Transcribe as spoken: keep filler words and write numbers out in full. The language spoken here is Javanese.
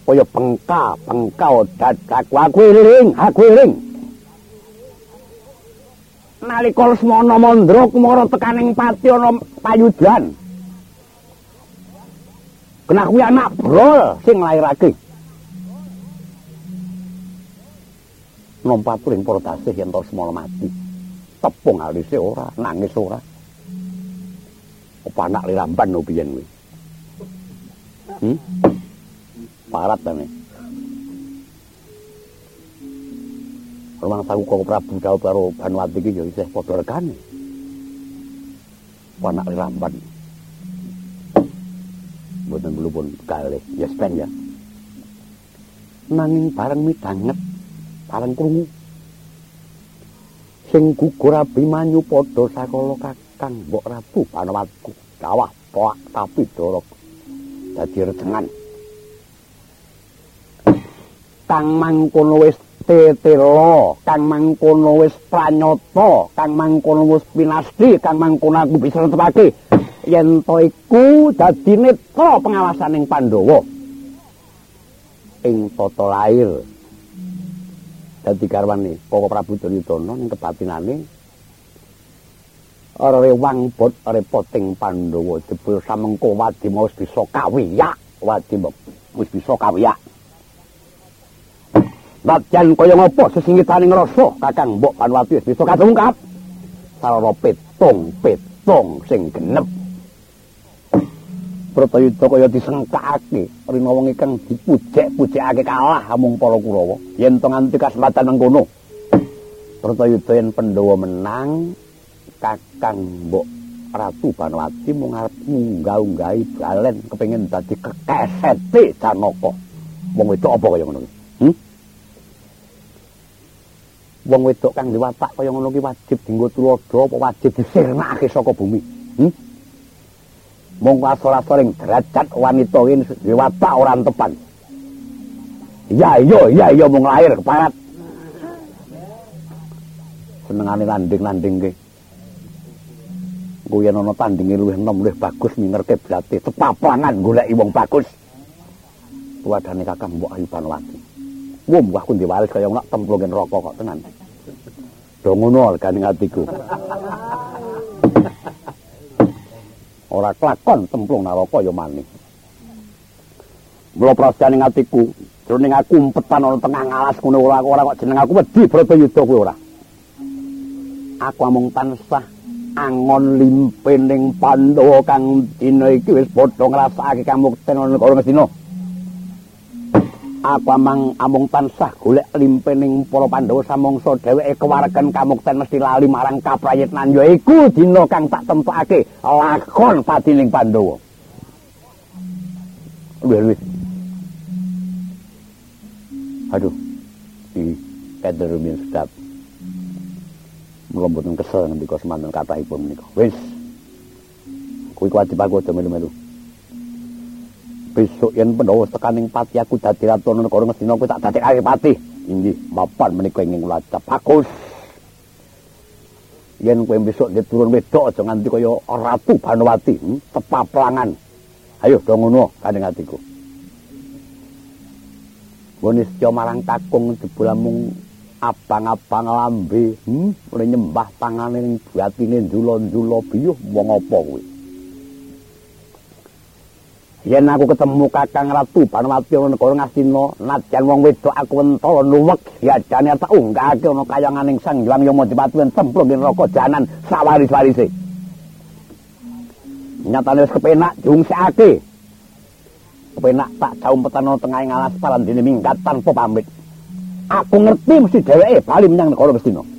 kaya bengka, bengkau dadaku aku iling, aku iling. Nalika Lesmana Mandra kumara tekaning pati ana payudan. Kena kuwi anak brol sing nglairake. Nompat ring para tasih yen to Lesmana mati. Tepung alise ora, nangis ora. Apa anak liramban no piyen kuwi? Hmm? Parat ta nek. Rumang tahu kok Prabu Dawa karo Banwati iki ya isih padha regane. Anak liramban. Mboten perlu pun kalih, ya spen ya. Nanging bareng midanget, bareng krungu. Sing gugur Abimanyu padha sakala Kakang Mbok Prabu Banwati kawah poak tapi dorok dadi rejengan. Kang mangkono wis tetela, kang mangkono wis pranyata, kang mangkono wis pinasti, kang mangkono aku bisa netepake yen to iku dadi netra pengawasaning Pandhawa ing tata lair. Dadi garwane Koko Prabu Duryudana ning kebatinane ora rewang bot repoting Pandhawa jebul samengko Wadima wis bisa kawiyak, Wadima wis bisa kawiyak. Nadyan kaya ngapa sesingitaning rasa Kakang Mbok Banwati wis bisa kadungkap sarana petung-petung sing genep. Bratayuda kaya disengkakake rina wong ingkang dipujek-pujekake kalah amung para Kurawa. Yen to nganti kasempatan mengkono Bratayuda yen Pandhawa menang, Kakang Mbok Ratu Banwati mung arep munggah-unggahi balen kepengin dadi kekesete Janaka. Wong wedok apa kaya ngono iki? Hmm? Wong wedok kang diwatak kaya ngono ki wajib dienggo tuladha apa wajib disirnakake saka bumi? Hmm? Mung asor-asor ing derajat wanita iki diwatak ora tepan. Iya iya iya iya mung lahir keparat. Senengane landing-landing ki. Kuwi yen ana tandinge luwih enom luwih bagus mingerke blate cepapangan goleki wong bagus. Tuwadane Kakang Mbok Ayu Banwati. Wong aku diwaris kaya ngono templungin rokok kok tenan. Do ngono ganing atiku. Ora klakon templung naraka ya maning. Mula prasaning atiku, jroning aku umpetan ana tengah ngalas ngono ora ora kok jeneng aku wedi Bratayuda kuwi ora. Aku amung tansah angon limpening Pandhawa kang dina iki wis padha ngrasakake kamukten ana negara Ngastina. Aku amang amung tansah golek limpening para Pandhawa samangsa dheweke kewaregen kamukten mesti lali marang kaprayitnan ya iku dina kang tak tempakake lakon patining Pandhawa. Luwih-luwih. Aduh. Iki kader rumiyin sedap. Mula mboten kesel ngendika semanten kathahipun menika. Wis. Kuwi kuwajib aku aja melu-melu. Besok yen Pandhawa tekaning pati aku dadi ratu negara Ngastina kuwi tak dadekake pati. Inggih, mapan menika ing Lacap. Bagus. Yen kowe besok diturun wedok aja nganti kaya Ratu Banwati, hmm? Tepaplangan. Ayo do ngono kanjeng atiku. Wonisya marang kakung jebul mung abang-abang lambe, hmm? Oleh nyembah tangane ning batine njula-njula biyuh wong apa kuwi. Yen aku ketemu Kakang Ratu Banwati ana negara Ngastina, nadyan wong wedok aku entara nuwek, yajane tak unggahake ana kayanganing Sang Hyang Yamadipati lan templung ing neraka janan sawaris-warise. Nyatane wis kepenak diungsikake. Kepenak tak jaumpeten ana tengahing alas palandene minggat tanpa pamit. Aku ngerti mesti dheweke bali menyang negara Ngastina.